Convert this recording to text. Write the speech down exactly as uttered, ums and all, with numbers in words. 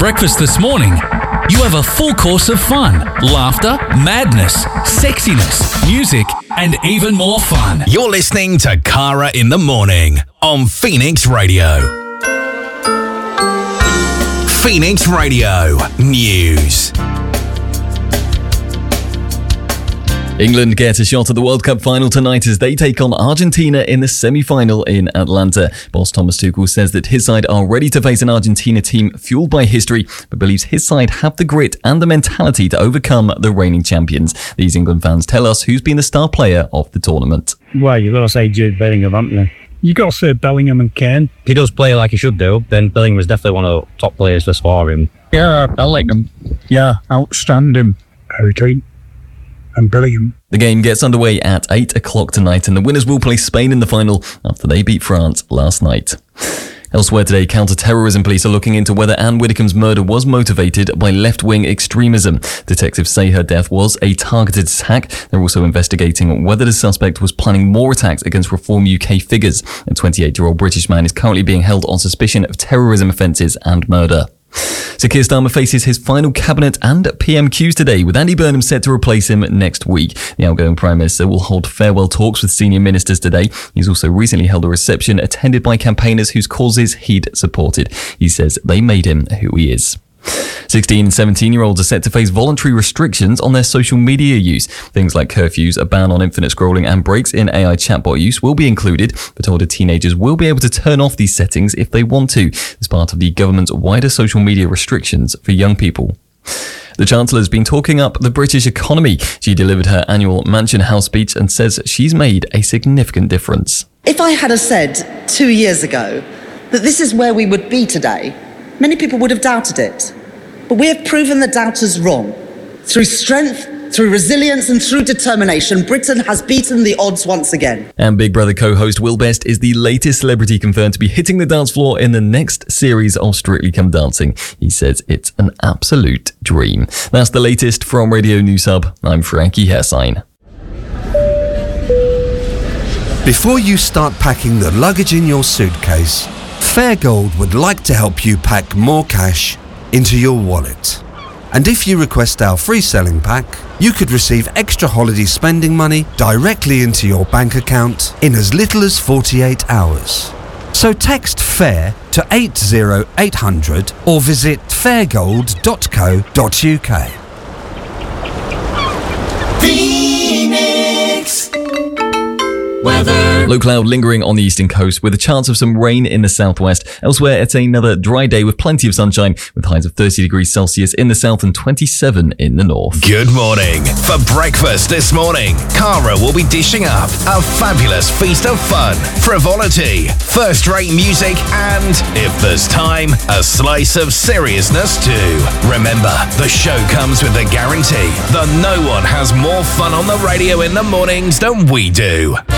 breakfast this morning, you have a full course of fun, laughter, madness, sexiness, music, and even more fun. You're listening to Cara in the Morning on Phoenix Radio. Phoenix Radio News. England get a shot at the World Cup final tonight as they take on Argentina in the semi-final in Atlanta. Boss Thomas Tuchel says that his side are ready to face an Argentina team fueled by history, but believes his side have the grit and the mentality to overcome the reigning champions. These England fans tell us who's been the star player of the tournament. Well, you've got to say Jude Bellingham, haven't you? You've got to say Bellingham and Kane. If he does play like he should do, then Bellingham is definitely one of the top players this for him. Yeah, Bellingham. Yeah, outstanding. Harry Kane. And Bellingham. The game gets underway at eight o'clock tonight and the winners will play Spain in the final after they beat France last night. Elsewhere today, counter-terrorism police are looking into whether Anne Widdecombe's murder was motivated by left-wing extremism. Detectives say her death was a targeted attack. They're also investigating whether the suspect was planning more attacks against Reform U K figures. A twenty-eight-year-old British man is currently being held on suspicion of terrorism offences and murder. So Keir Starmer faces his final cabinet and P M Qs today, with Andy Burnham set to replace him next week. The outgoing Prime Minister will hold farewell talks with senior ministers today. He's also recently held a reception attended by campaigners whose causes he'd supported. He says they made him who he is. sixteen and seventeen-year-olds are set to face voluntary restrictions on their social media use. Things like curfews, a ban on infinite scrolling and breaks in A I chatbot use will be included, but older teenagers will be able to turn off these settings if they want to, as part of the government's wider social media restrictions for young people. The Chancellor's been talking up the British economy. She delivered her annual Mansion House speech and says she's made a significant difference. If I had have said two years ago that this is where we would be today, many people would have doubted it. But we have proven the doubters wrong. Through strength, through resilience and through determination, Britain has beaten the odds once again. And Big Brother co-host Will Best is the latest celebrity confirmed to be hitting the dance floor in the next series of Strictly Come Dancing. He says it's an absolute dream. That's the latest from Radio News Hub. I'm Frankie Hersign. Before you start packing the luggage in your suitcase, Fairgold would like to help you pack more cash into your wallet. And if you request our free selling pack, you could receive extra holiday spending money directly into your bank account in as little as forty-eight hours. So text FAIR to eight zero eight hundred or visit fairgold dot co dot uk. Phoenix weather. Low cloud lingering on the eastern coast with a chance of some rain in the southwest. Elsewhere, it's another dry day with plenty of sunshine with highs of thirty degrees Celsius in the south and twenty-seven in the north. Good morning. For breakfast this morning, Cara will be dishing up a fabulous feast of fun, frivolity, first-rate music, and, if there's time, a slice of seriousness too. Remember, the show comes with a guarantee that no one has more fun on the radio in the mornings than we do.